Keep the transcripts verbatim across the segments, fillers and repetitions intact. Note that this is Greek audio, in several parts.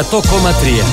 εκατό κόμμα τρία.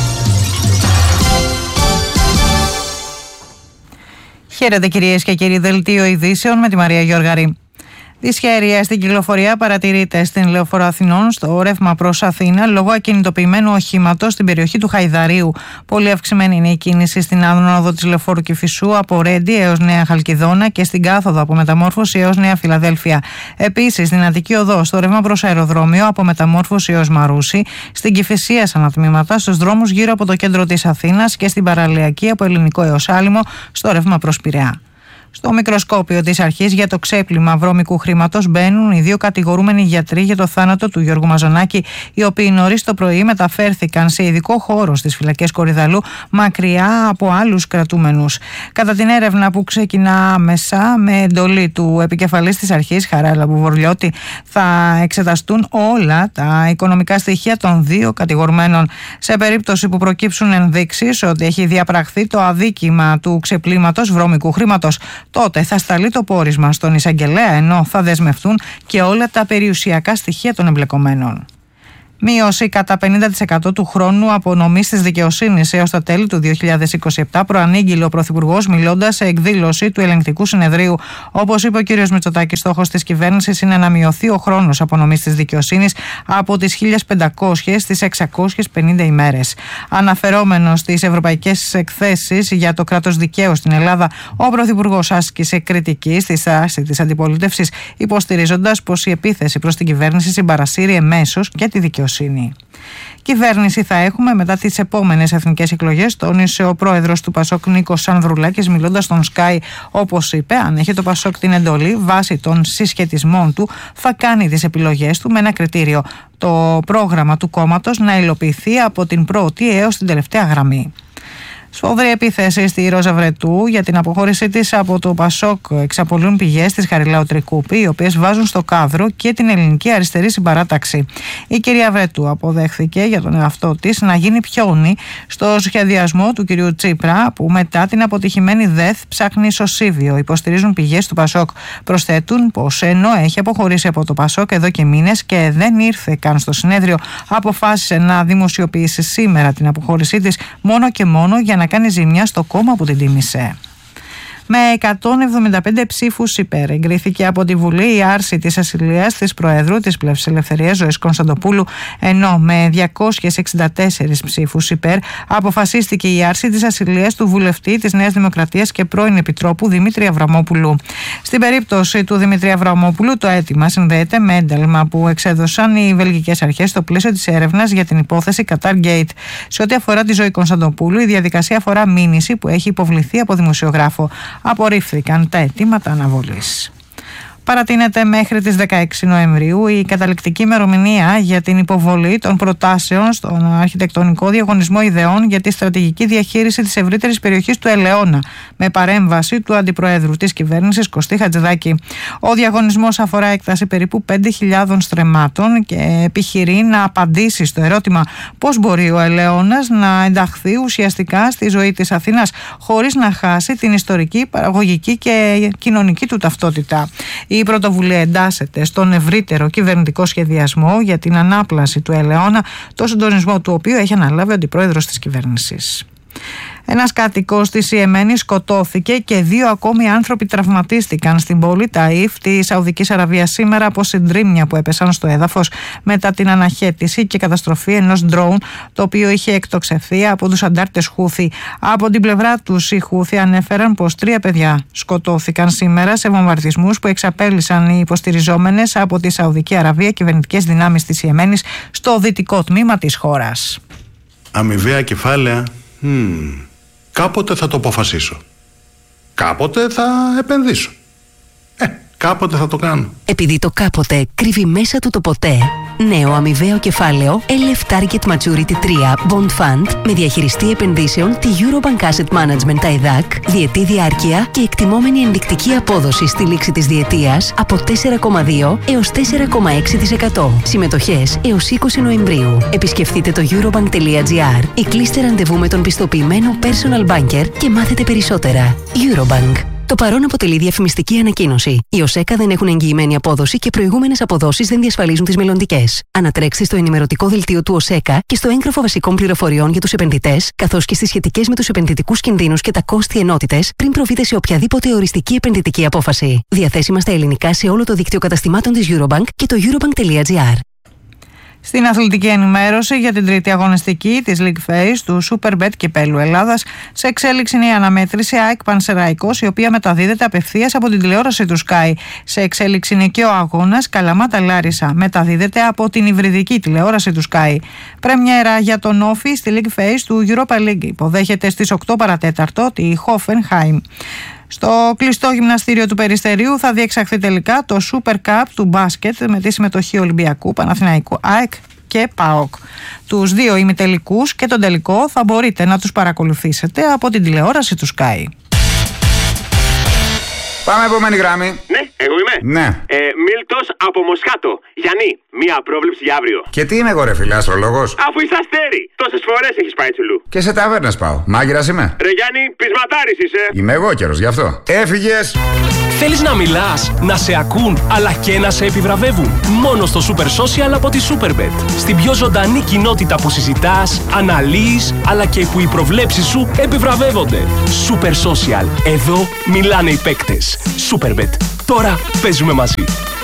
Χαίρετε κυρίες και κύριοι, δελτίο ειδήσεων με τη Μαρία Γιώργαρη. Δυσχέρεια στην κυκλοφορία παρατηρείται στην Λεωφόρο Αθηνών στο ρεύμα προς Αθήνα λόγω ακινητοποιημένου οχήματος στην περιοχή του Χαϊδαρίου. Πολύ αυξημένη είναι η κίνηση στην άνοδο της Λεωφόρου Κηφισού από Ρέντι έως Νέα Χαλκιδόνα και στην κάθοδο από Μεταμόρφωση έως Νέα Φιλαδέλφια. Επίσης, στην Αττική Οδό στο ρεύμα προς αεροδρόμιο από Μεταμόρφωση έως Μαρούσι, στην Κηφισία σε ανατμήματα στους δρόμους γύρω από το κέντρο της Αθήνας και στην Παραλιακή από Ελληνικό έως Άλυμο στο ρεύμα προς Πειραιά. Στο μικροσκόπιο της αρχής για το ξέπλυμα βρώμικου χρήματος μπαίνουν οι δύο κατηγορούμενοι γιατροί για το θάνατο του Γιώργου Μαζονάκη, οι οποίοι νωρίς το πρωί μεταφέρθηκαν σε ειδικό χώρο στις φυλακές Κορυδαλού, μακριά από άλλους κρατούμενους. Κατά την έρευνα που ξεκινά άμεσα με εντολή του επικεφαλής της αρχής, Χαράλαμπου Λαμποβορλιώτη, θα εξεταστούν όλα τα οικονομικά στοιχεία των δύο κατηγορουμένων. Σε περίπτωση που προκύψουν ενδείξεις ότι έχει διαπραχθεί το αδίκημα του ξεπλήματος βρώμικου χρήματος, τότε θα σταλεί το πόρισμα στον εισαγγελέα, ενώ θα δεσμευτούν και όλα τα περιουσιακά στοιχεία των εμπλεκομένων. Μείωση κατά πενήντα τοις εκατό του χρόνου απονομής της δικαιοσύνης έως τα τέλη του δύο χιλιάδες είκοσι επτά, προανήγγειλε ο Πρωθυπουργός μιλώντας σε εκδήλωση του Ελεγκτικού Συνεδρίου. Όπως είπε ο κ. Μητσοτάκης, στόχος της κυβέρνησης είναι να μειωθεί ο χρόνος απονομής της δικαιοσύνης από τις χίλιες πεντακόσιες στις εξακόσιες πενήντα ημέρες. Αναφερόμενος στις ευρωπαϊκές εκθέσεις για το κράτος δικαίου στην Ελλάδα, ο Πρωθυπουργός άσκησε κριτική στη στάση της αντιπολίτευσης, υποστηρίζοντας πως η επίθεση προς την κυβέρνηση συμπαρασύρει εμέσως και τη δικαιοσύνη. Κυβέρνηση θα έχουμε μετά τις επόμενες εθνικές εκλογές, τόνισε ο πρόεδρος του Πασόκ Νίκος Ανδρουλάκης, μιλώντας στον Sky. Όπως είπε, αν έχει το Πασόκ την εντολή, βάσει των συσχετισμών του, θα κάνει τις επιλογές του με ένα κριτήριο: το πρόγραμμα του κόμματος να υλοποιηθεί από την πρώτη έως την τελευταία γραμμή. Σφοδρή επίθεση στη Ρόζα Βρετού για την αποχώρησή της από το Πασόκ εξαπολύουν πηγές της Χαριλάου Τρικούπη, οι οποίες βάζουν στο κάδρο και την ελληνική αριστερή συμπαράταξη. Η κυρία Βρετού αποδέχθηκε για τον εαυτό της να γίνει πιόνι στο σχεδιασμό του κυρίου Τσίπρα, που μετά την αποτυχημένη ΔΕΘ ψάχνει ισοσύβιο. Υποστηρίζουν πηγές του Πασόκ. Προσθέτουν πως ενώ έχει αποχωρήσει από το Πασόκ εδώ και μήνες και δεν ήρθε καν στο συνέδριο, αποφάσισε να δημοσιοποιήσει σήμερα την αποχώρησή της μόνο και μόνο για να κάνει ζημιά στο κόμμα που την τίμησε. Με εκατόν εβδομήντα πέντε ψήφους υπέρ εγκρίθηκε από τη Βουλή η άρση της ασυλίας της Προέδρου της Πλεύσης Ελευθερίας Ζωής Κωνσταντοπούλου, ενώ με διακόσιες εξήντα τέσσερις ψήφους υπέρ αποφασίστηκε η άρση της ασυλίας του βουλευτή της Νέας Δημοκρατίας και πρώην Επιτρόπου Δημήτρη Αβραμόπουλου. Στην περίπτωση του Δημήτρη Αβραμόπουλου, το αίτημα συνδέεται με ένταλμα που εξέδωσαν οι βελγικές αρχές στο πλαίσιο της έρευνας για την υπόθεση Qatar Gate. Σε ό,τι αφορά τη Ζωή Κωνσταντοπούλου, η διαδικασία αφορά μήνυση που έχει υποβληθεί από δημοσιογράφο. Απορρίφθηκαν τα αιτήματα αναβολής. Παρατείνεται μέχρι τις δεκαέξι Νοεμβρίου η καταληκτική ημερομηνία για την υποβολή των προτάσεων στον αρχιτεκτονικό διαγωνισμό ιδεών για τη στρατηγική διαχείριση της ευρύτερης περιοχής του Ελαιώνα, με παρέμβαση του Αντιπροέδρου της κυβέρνησης Κωστή Χατζηδάκη. Ο διαγωνισμός αφορά έκταση περίπου πέντε χιλιάδων στρεμμάτων και επιχειρεί να απαντήσει στο ερώτημα πώς μπορεί ο Ελαιώνας να ενταχθεί ουσιαστικά στη ζωή της Αθήνας χωρίς να χάσει την ιστορική, παραγωγική και κοινωνική του ταυτότητα. Η πρωτοβουλία εντάσσεται στον ευρύτερο κυβερνητικό σχεδιασμό για την ανάπλαση του Ελαιώνα, το συντονισμό του οποίου έχει αναλάβει ο αντιπρόεδρος της κυβέρνησης. Ένας κάτοικος της Ιεμένης σκοτώθηκε και δύο ακόμη άνθρωποι τραυματίστηκαν στην πόλη Ταΐφ της Σαουδικής Αραβίας σήμερα από συντρίμμια που έπεσαν στο έδαφος μετά την αναχέτηση και καταστροφή ενός ντρόουν, το οποίο είχε εκτοξευθεί από τους αντάρτες Χούθη. Από την πλευρά τους οι Χούθη ανέφεραν πως τρία παιδιά σκοτώθηκαν σήμερα σε βομβαρδισμούς που εξαπέλυσαν οι υποστηριζόμενες από τη Σαουδική Αραβία κυβερνητικές δυνάμεις της Ιεμένης στο δυτικό τμήμα της χώρας. Αμοιβαία κεφάλαια. Hmm. Κάποτε θα το αποφασίσω. Κάποτε θα επενδύσω. Ε, κάποτε θα το κάνω. Επειδή το κάποτε κρύβει μέσα του το ποτέ, νέο αμοιβαίο κεφάλαιο ελ εφ Target Maturity τρία Bond Fund με διαχειριστή επενδύσεων τη Eurobank Asset Management άι δι έι σι, διετή διάρκεια και εκτιμόμενη ενδεικτική απόδοση στη λήξη της διετίας από τέσσερα κόμμα δύο έως τέσσερα κόμμα έξι τοις εκατό. Συμμετοχές έως είκοσι Νοεμβρίου. Επισκεφτείτε το eurobank τελεία gr ή κλείστε ραντεβού με τον πιστοποιημένο personal banker και μάθετε περισσότερα. Eurobank. Το παρόν αποτελεί διαφημιστική ανακοίνωση. Οι ΟΣΕΚΑ δεν έχουν εγγυημένη απόδοση και προηγούμενες αποδόσεις δεν διασφαλίζουν τις μελλοντικές. Ανατρέξτε στο ενημερωτικό δελτίο του ΟΣΕΚΑ και στο έγγραφο βασικών πληροφοριών για τους επενδυτές, καθώς και στις σχετικές με τους επενδυτικούς κινδύνους και τα κόστη ενότητες, πριν προβείτε σε οποιαδήποτε οριστική επενδυτική απόφαση. Διαθέσιμα στα ελληνικά σε όλο το δίκτυο καταστημάτων της Eurobank και το eurobank.gr. Στην αθλητική ενημέρωση για την τρίτη αγωνιστική της League Phase του Superbet Κυπέλλου Ελλάδας, σε εξέλιξη είναι η αναμέτρηση ΑΕΚ Πανσεραϊκός, η οποία μεταδίδεται απευθείας από την τηλεόραση του Sky. Σε εξέλιξη είναι και ο αγώνας Καλαμάτα Λάρισα, μεταδίδεται από την υβριδική τηλεόραση του Sky. Πρέμιερα για τον Όφη στη League Phase του Europa League, υποδέχεται στις οκτώ παρά τέταρτο τη Hoffenheim. Στο κλειστό γυμναστήριο του Περιστερίου θα διεξαχθεί τελικά το Super Cup του μπάσκετ με τη συμμετοχή Ολυμπιακού, Παναθηναϊκού, ΑΕΚ και ΠΑΟΚ. Τους δύο ημιτελικούς και τον τελικό θα μπορείτε να τους παρακολουθήσετε από την τηλεόραση του Sky. Πάμε επόμενη γράμμη. Ναι, εγώ είμαι. Ναι. Ε, Μίλτος από Μοσχάτο. Γιάννη, μία πρόβλεψη για αύριο. Και τι είμαι εγώ, ρε φίλε, αστρολόγος? Αφού είσαι αστέρι, τόσες φορές έχεις πάει τσουλού. Και σε ταβέρνες πάω. Μάγειρας είμαι. Ρε Γιάννη, πεισματάρης είσαι. Είμαι εγώ καιρος, γι' αυτό. Έφυγες. Θέλεις να μιλάς, να σε ακούν, αλλά και να σε επιβραβεύουν? Μόνο στο Super Social από τη Superbet. Στην πιο ζωντανή κοινότητα που συζητάς, αναλύεις, αλλά και που οι προβλέψεις σου επιβραβεύονται. Super Social. Εδώ μιλάνε οι παίκτες. Superbet. Τώρα παίζουμε μαζί.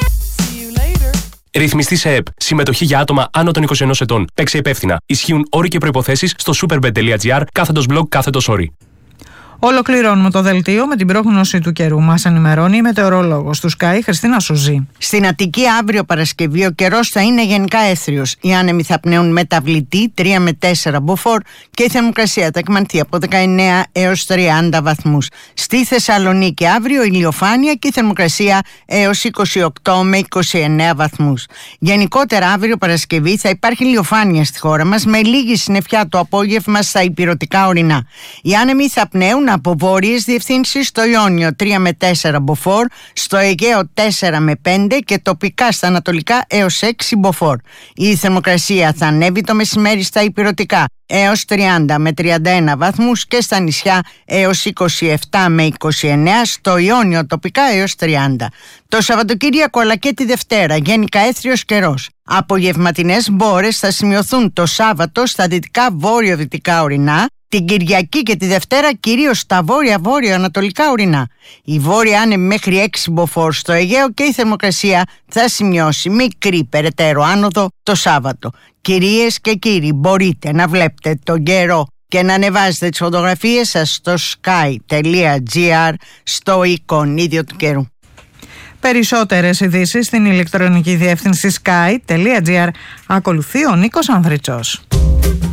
Ρυθμιστή σε ΕΠ. Συμμετοχή για άτομα άνω των είκοσι ενός ετών. Παίξε υπεύθυνα. Ισχύουν όροι και προϋποθέσεις στο superbet.gr κάθετος blog κάθετος όροι. Ολοκληρώνουμε το δελτίο με την πρόγνωση του καιρού. Μας ενημερώνει η μετεωρολόγος του Sky, Χριστίνα Σουζή. Στην Αττική αύριο Παρασκευή ο καιρός θα είναι γενικά έθριος. Οι άνεμοι θα πνέουν μεταβλητή τρία με τέσσερα μποφόρ και η θερμοκρασία θα εκμανθεί από δεκαεννέα έως τριάντα βαθμούς. Στη Θεσσαλονίκη αύριο ηλιοφάνεια και η θερμοκρασία έως είκοσι οκτώ με είκοσι εννέα βαθμούς. Γενικότερα αύριο Παρασκευή θα υπάρχει ηλιοφάνεια στη χώρα μας με λίγη συννεφιά το απόγευμα στα ηπειρωτικά ορεινά. Οι άνεμοι θα πνέουν από βόρειες διευθύνσεις στο Ιόνιο τρία με τέσσερα μποφόρ, στο Αιγαίο τέσσερα με πέντε και τοπικά στα ανατολικά έως έξι μποφόρ. Η θερμοκρασία θα ανέβει το μεσημέρι στα ηπειρωτικά έως τριάντα με τριάντα ένα βαθμούς και στα νησιά έως είκοσι επτά με είκοσι εννέα, στο Ιόνιο τοπικά έως τριάντα. Το Σαββατοκύριακο αλλά και τη Δευτέρα γενικά έθριος καιρός. Απογευματινές μπόρες θα σημειωθούν το Σάββατο στα δυτικά βόρειο-δυτικά ορεινά, την Κυριακή και τη Δευτέρα κυρίως στα βόρεια-βόρειο-ανατολικά ορεινά. Η βόρεια άνεμη μέχρι έξι μποφόρ στο Αιγαίο και η θερμοκρασία θα σημειώσει μικρή περαιτέρω άνοδο το Σάββατο. Κυρίες και κύριοι, μπορείτε να βλέπετε τον καιρό και να ανεβάζετε τις φωτογραφίες σας στο sky.gr στο εικονίδιο του καιρού. Περισσότερες ειδήσεις στην ηλεκτρονική διεύθυνση sky.gr. Ακολουθεί ο Νίκος Ανδριτσός.